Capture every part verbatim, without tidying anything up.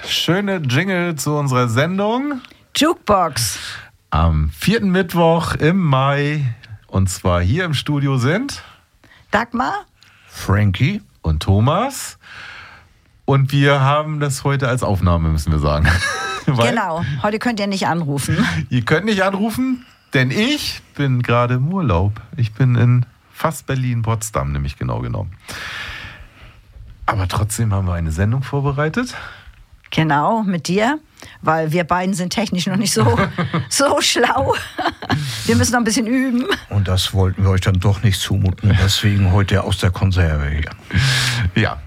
schöne Jingle zu unserer Sendung. Jukebox. Am vierten Mittwoch im Mai. Und zwar hier im Studio sind Dagmar, Frankie und Thomas. Und wir haben das heute als Aufnahme, müssen wir sagen. Genau, heute könnt ihr nicht anrufen. Ihr könnt nicht anrufen, denn ich bin gerade im Urlaub. Ich bin in fast Berlin-Potsdam, nämlich genau genommen. Aber trotzdem haben wir eine Sendung vorbereitet. Genau, mit dir, weil wir beiden sind technisch noch nicht so, so schlau. Wir müssen noch ein bisschen üben. Und das wollten wir euch dann doch nicht zumuten, deswegen heute aus der Konserve hier. Ja,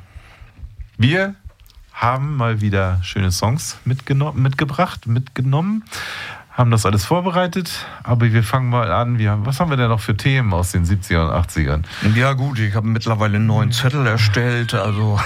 wir haben mal wieder schöne Songs mitgenommen, mitgebracht, mitgenommen, haben das alles vorbereitet, aber wir fangen mal an. Wir haben, was haben wir denn noch für Themen aus den siebzigern und achtzigern? Ja gut, ich habe mittlerweile einen neuen Zettel erstellt, also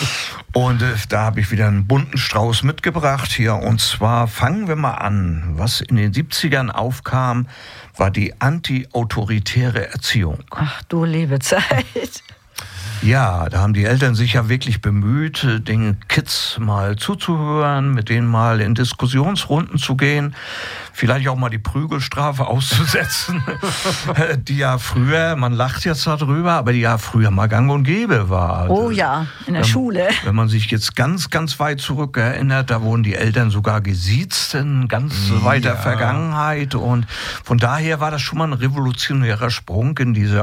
und äh, da habe ich wieder einen bunten Strauß mitgebracht hier. Und zwar fangen wir mal an. Was in den siebzigern aufkam, war die anti-autoritäre Erziehung. Ach du liebe Zeit. Ja, da haben die Eltern sich ja wirklich bemüht, den Kids mal zuzuhören, mit denen mal in Diskussionsrunden zu gehen, vielleicht auch mal die Prügelstrafe auszusetzen, die ja früher, man lacht jetzt darüber, aber die ja früher mal gang und gäbe war. Also, oh ja, in der wenn, Schule. Wenn man sich jetzt ganz, ganz weit zurück erinnert, da wurden die Eltern sogar gesiezt in ganz ja. weiter Vergangenheit, und von daher war das schon mal ein revolutionärer Sprung in diese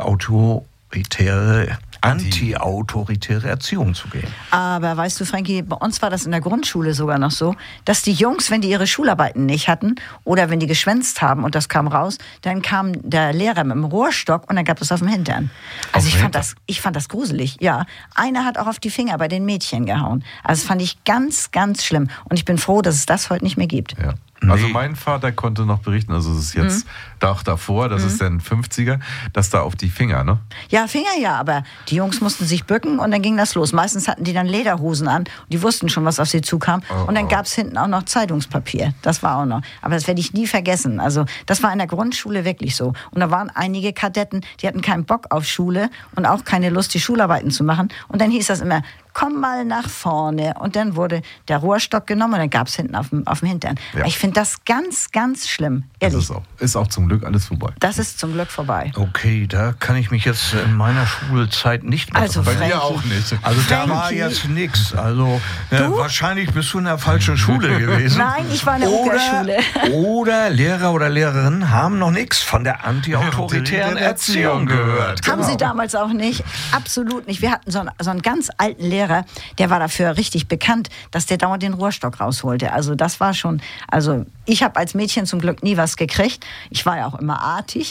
autoritäre anti-autoritäre Erziehung zu gehen. Aber weißt du, Frankie, bei uns war das in der Grundschule sogar noch so, dass die Jungs, wenn die ihre Schularbeiten nicht hatten oder wenn die geschwänzt haben und das kam raus, dann kam der Lehrer mit dem Rohrstock und dann gab es auf dem Hintern. Also ich fand das, ich fand das gruselig, ja. Einer hat auch auf die Finger bei den Mädchen gehauen. Also das fand ich ganz, ganz schlimm. Und ich bin froh, dass es das heute nicht mehr gibt. Ja. Also mein Vater konnte noch berichten, also es ist jetzt mhm. auch davor, das mhm. ist dann fünfziger, dass da auf die Finger, ne? Ja, Finger ja, aber die Jungs mussten sich bücken und dann ging das los. Meistens hatten die dann Lederhosen an und die wussten schon, was auf sie zukam. Oh, und dann oh. gab es hinten auch noch Zeitungspapier, das war auch noch. Aber das werde ich nie vergessen. Also das war in der Grundschule wirklich so. Und da waren einige Kadetten, die hatten keinen Bock auf Schule und auch keine Lust, die Schularbeiten zu machen. Und dann hieß das immer, komm mal nach vorne. Und dann wurde der Rohrstock genommen und dann gab es hinten auf dem, auf dem Hintern. Ja. Ich finde das ganz, ganz schlimm. Ehrlich. Das ist auch, ist auch zum Glück alles vorbei. Das ist zum Glück vorbei. Okay, da kann ich mich jetzt in meiner Schulzeit nicht mehr also dran bei mir auch nicht. Also da war jetzt nichts. Also äh, wahrscheinlich bist du in der falschen Schule gewesen. Nein, ich war in der Oberschule. Oder Lehrer oder Lehrerinnen haben noch nichts von der anti-autoritären Erziehung gehört. Haben genau. sie damals auch nicht. Absolut nicht. Wir hatten so einen, so einen ganz alten Lehrer, der war dafür richtig bekannt, dass der dauernd den Rohrstock rausholte. Also das war schon, also ich habe als Mädchen zum Glück nie was gekriegt. Ich war ja auch immer artig.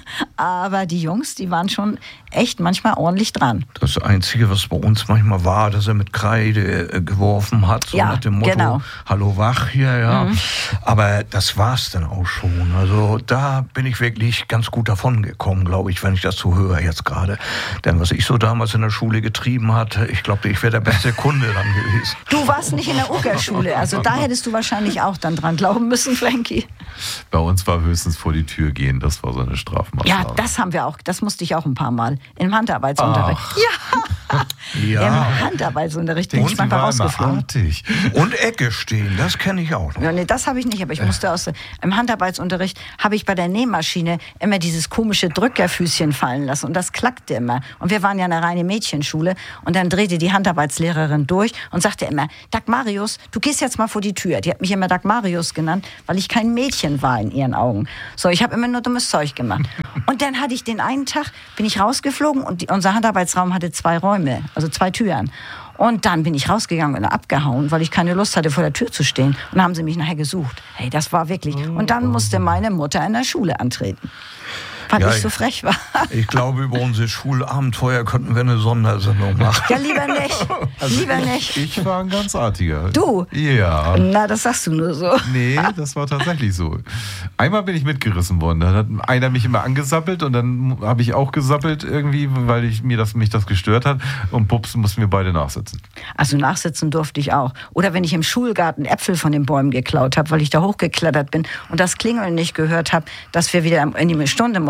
Aber die Jungs, die waren schon echt manchmal ordentlich dran. Das Einzige, was bei uns manchmal war, dass er mit Kreide äh, geworfen hat, so ja, nach dem Motto, genau. Hallo wach hier, ja. Mhm. Aber das war's dann auch schon. Also da bin ich wirklich ganz gut davon gekommen, glaube ich, wenn ich das so höre jetzt gerade. Denn was ich so damals in der Schule getrieben hatte, ich glaube, ich wäre der beste Kunde dann gewesen. Du warst nicht in der Uckerschule, also da hättest du wahrscheinlich auch dann dran glauben müssen, Frankie. Bei uns war höchstens vor die Tür gehen, das war so eine Strafmaßnahme. Ja, das haben wir auch, das musste ich auch ein paar Mal. Im Handarbeitsunterricht. Ach. Ja. Ja. Im Handarbeitsunterricht bin ich manchmal rausgeflogen. Und Ecke stehen, das kenne ich auch noch. Ja, nee, das habe ich nicht, aber ich musste aus im Handarbeitsunterricht habe ich bei der Nähmaschine immer dieses komische Drückerfüßchen fallen lassen und das klackte immer. Und wir waren ja eine reine Mädchenschule und dann drehte die Handarbeitslehrerin durch und sagte immer, Dagmarius, du gehst jetzt mal vor die Tür. Die hat mich immer Dagmarius genannt, weil ich kein Mädchen war in ihren Augen. So, ich habe immer nur dummes Zeug gemacht. Und dann hatte ich den einen Tag, bin ich rausgeflogen und die, unser Handarbeitsraum hatte zwei Räume, also zwei Türen. Und dann bin ich rausgegangen und abgehauen, weil ich keine Lust hatte, vor der Tür zu stehen. Und dann haben sie mich nachher gesucht. Hey, das war wirklich. Und dann musste meine Mutter in der Schule antreten. Weil ja, ich so frech war. Ich glaube, über unsere Schulabenteuer könnten wir eine Sondersendung machen. Ja, lieber nicht. Also lieber ich, nicht. Ich war ein ganz artiger. Du? Ja. Na, das sagst du nur so. Nee, das war tatsächlich so. Einmal bin ich mitgerissen worden. Da hat einer mich immer angesappelt und dann habe ich auch gesappelt irgendwie, weil ich, mir das, mich das gestört hat. Und pups, mussten wir beide nachsitzen. Also nachsitzen durfte ich auch. Oder wenn ich im Schulgarten Äpfel von den Bäumen geklaut habe, weil ich da hochgeklettert bin und das Klingeln nicht gehört habe, dass wir wieder in die Stunde mussten.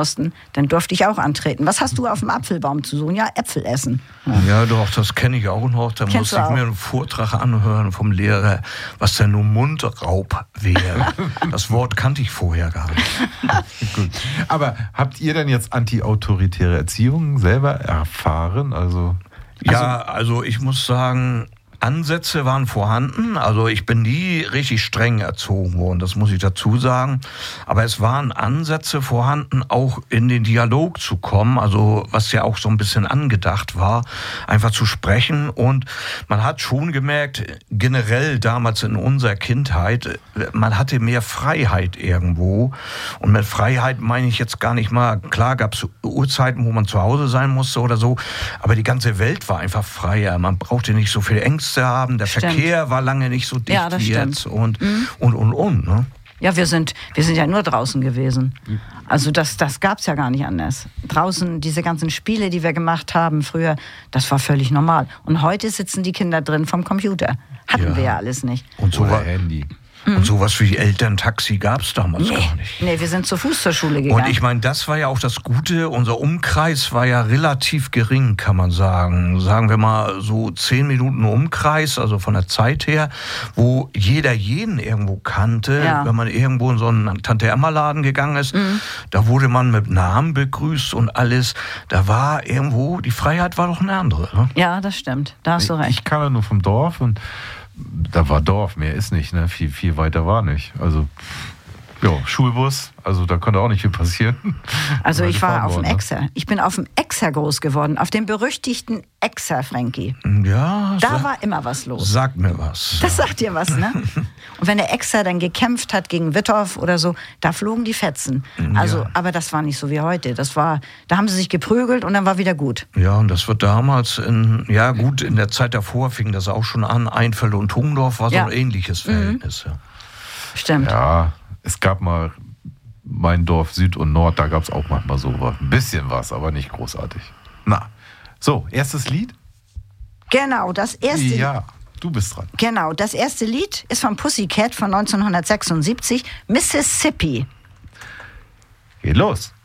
Osten, dann durfte ich auch antreten. Was hast du auf dem Apfelbaum zu suchen? Ja, Äpfel essen. Ja, ja doch, das kenne ich auch noch. Da Kennst musste ich mir einen Vortrag anhören vom Lehrer, was denn nun Mundraub wäre. Das Wort kannte ich vorher gar nicht. Gut. Aber habt ihr denn jetzt anti-autoritäre Erziehung selber erfahren? Also, ja, also ich muss sagen, Ansätze waren vorhanden, also ich bin nie richtig streng erzogen worden, das muss ich dazu sagen, aber es waren Ansätze vorhanden, auch in den Dialog zu kommen, also was ja auch so ein bisschen angedacht war, einfach zu sprechen, und man hat schon gemerkt, generell damals in unserer Kindheit, man hatte mehr Freiheit irgendwo, und mit Freiheit meine ich jetzt gar nicht mal, klar gab es Uhrzeiten, wo man zu Hause sein musste oder so, aber die ganze Welt war einfach freier, man brauchte nicht so viel Ängste haben, der Stimmt. Verkehr war lange nicht so dicht Ja, das wie stimmt. jetzt und, Mhm. und, und, und. Ne? Ja, wir sind, wir sind ja nur draußen gewesen. Also das, das gab es ja gar nicht anders. Draußen, diese ganzen Spiele, die wir gemacht haben früher, das war völlig normal. Und heute sitzen die Kinder drin vom Computer. Hatten Ja. wir ja alles nicht. Und so oder war, Handy. und sowas wie Elterntaxi gab es damals Nee, gar nicht. nee, wir sind zu Fuß zur Schule gegangen. Und ich meine, das war ja auch das Gute, unser Umkreis war ja relativ gering, kann man sagen. Sagen wir mal so zehn Minuten Umkreis, also von der Zeit her, wo jeder jeden irgendwo kannte. Ja. Wenn man irgendwo in so einen Tante-Emma-Laden gegangen ist, Mhm. da wurde man mit Namen begrüßt und alles. Da war irgendwo, die Freiheit war doch eine andere. Ne? Ja, das stimmt. Da hast du recht. Ich kam ja nur vom Dorf und da war Dorf, mehr ist nicht, ne? Viel, viel weiter war nicht. Also, ja, Schulbus, also da konnte auch nicht viel passieren. Also Weil ich gefahren war auf dem worden, ne? Exer. Ich bin auf dem Exer groß geworden, auf dem berüchtigten Exer, Frankie. Ja, Da sa- war immer was los. sag mir was. Das sagt dir was, ne? Und wenn der Exer dann gekämpft hat gegen Wittorf oder so, da flogen die Fetzen. Also, aber das war nicht so wie heute. Das war, da haben sie sich geprügelt und dann war wieder gut. Ja, und das wird damals, in, ja gut, in der Zeit davor fing das auch schon an. Einfeld und Tungdorf war so Ja. ein ähnliches Verhältnis. Ja. Stimmt. Ja, es gab mal mein Dorf Süd und Nord, da gab es auch manchmal so was. Ein bisschen was, aber nicht großartig. Na, so, erstes Lied? Genau, das erste Ja, du bist dran. Genau, das erste Lied ist von Pussycat von neunzehnhundertsechsundsiebzig, Mississippi. Geht los.